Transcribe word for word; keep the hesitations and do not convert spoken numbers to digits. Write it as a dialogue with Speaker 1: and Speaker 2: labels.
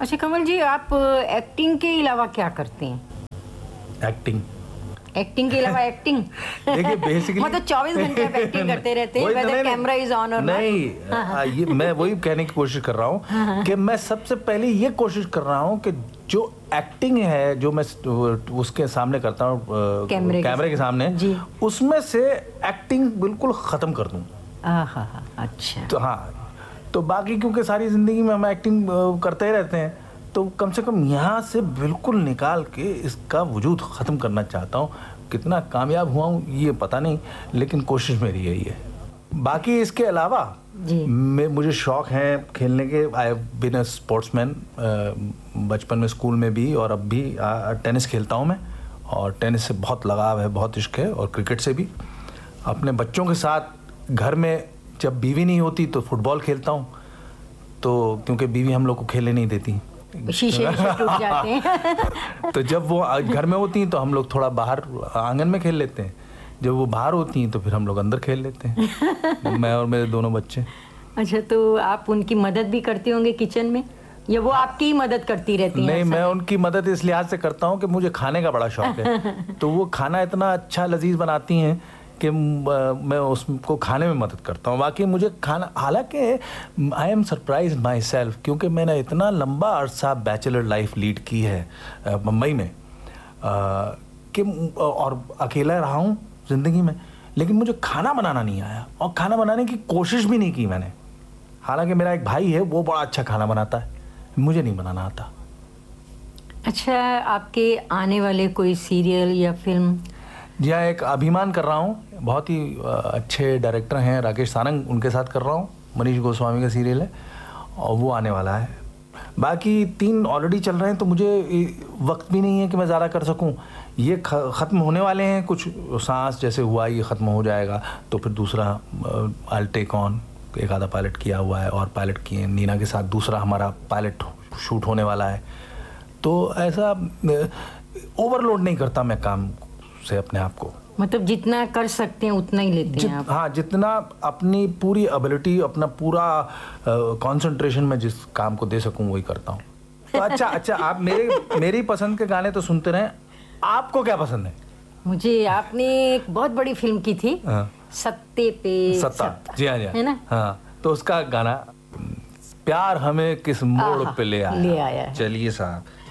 Speaker 1: अच्छा कमल जी, आप एक्टिंग के अलावा क्या करते हैं?
Speaker 2: एक्टिंग
Speaker 1: एक्टिंग के अलावा एक्टिंग
Speaker 2: देखिए बेसिकली
Speaker 1: मतलब चौबीस घंटे आप एक्टिंग करते रहते हैं, whether कैमरा इज ऑन और
Speaker 2: नहीं। हाँ, ये मैं वही कहने की कोशिश कर रहा हूँ कि मैं सबसे पहले ये कोशिश कर रहा हूँ कि जो एक्टिंग है जो मैं उसके सामने करता हूँ कैमरे, कैमरे के सामने जी, उसमें से एक्टिंग बिल्कुल खत्म कर दूँ।
Speaker 1: अच्छा
Speaker 2: तो हाँ, तो बाकी क्योंकि सारी जिंदगी में हम एक्टिंग करते ही रहते हैं, तो कम से कम यहाँ से बिल्कुल निकाल के इसका वजूद ख़त्म करना चाहता हूँ। कितना कामयाब हुआ हूँ ये पता नहीं, लेकिन कोशिश मेरी यही है। बाकी इसके अलावा मैं मुझे शौक़ है खेलने के। I have been a sportsman, बचपन में स्कूल में भी और अब भी टेनिस खेलता हूँ मैं, और टेनिस से बहुत लगाव है, बहुत इश्क है, और क्रिकेट से भी। अपने बच्चों के साथ घर में जब बीवी नहीं होती तो फुटबॉल खेलता हूँ, तो क्योंकि बीवी हम लोग को खेलने नहीं देती,
Speaker 1: शीशे टूट जाते हैं।
Speaker 2: तो जब वो घर में होती हैं तो हम लोग थोड़ा बाहर आंगन में खेल लेते हैं, जब वो बाहर होती हैं तो फिर हम लोग अंदर खेल लेते हैं, मैं और मेरे दोनों बच्चे।
Speaker 1: अच्छा, तो आप उनकी मदद भी करते होंगे किचन में, या वो आपकी मदद करती रहती हैं?
Speaker 2: नहीं, मैं उनकी मदद इस लिहाज से करता हूँ कि मुझे खाने का बड़ा शौक है, तो वो खाना इतना अच्छा लजीज बनाती हैं कि मैं उसको खाने में मदद करता हूँ। बाकी मुझे खाना, हालांकि I am surprise my self, क्योंकि मैंने इतना लंबा अरसा बैचलर लाइफ लीड की है मुंबई में कि, और अकेला रहा हूँ ज़िंदगी में, लेकिन मुझे खाना बनाना नहीं आया और खाना बनाने की कोशिश भी नहीं की मैंने। हालांकि मेरा एक भाई है, वो बड़ा अच्छा खाना बनाता है, मुझे नहीं बनाना आता।
Speaker 1: अच्छा, आपके आने वाले कोई सीरियल या फिल्म?
Speaker 2: जी हाँ, एक अभिमान कर रहा हूँ, बहुत ही अच्छे डायरेक्टर हैं राकेश सारंग, उनके साथ कर रहा हूँ। मनीष गोस्वामी का सीरियल है और वो आने वाला है। बाकी तीन ऑलरेडी चल रहे हैं, तो मुझे वक्त भी नहीं है कि मैं ज़्यादा कर सकूं। ये ख़त्म होने वाले हैं, कुछ सांस जैसे हुआ ये ख़त्म हो जाएगा, तो फिर दूसरा आई टेक ऑन, एक आधा पायलट किया हुआ है और पायलट किए नीना के साथ, दूसरा हमारा पायलट शूट होने वाला है। तो ऐसा ओवरलोड नहीं करता मैं काम से अपने आप को,
Speaker 1: मतलब जितना कर सकते हैं उतना ही लेते
Speaker 2: जित,
Speaker 1: हैं आप?
Speaker 2: हाँ, जितना अपनी पूरी एबिलिटी, अपना पूरा कंसंट्रेशन में जिस काम को दे सकूं वही करता हूँ। तो अच्छा अच्छा आप मेरे मेरी पसंद के गाने तो सुनते रहें, आपको क्या पसंद है?
Speaker 1: मुझे, आपने एक बहुत बड़ी फिल्म की थी, हाँ। सत्ते पे
Speaker 2: सत्ता,
Speaker 1: सत्ता।
Speaker 2: जी हाँ जी
Speaker 1: है ना?
Speaker 2: हाँ, तो उसका गाना प्यार हमें किस मोड़ पे ले आया,
Speaker 1: ले आया।
Speaker 2: चलिए साहब।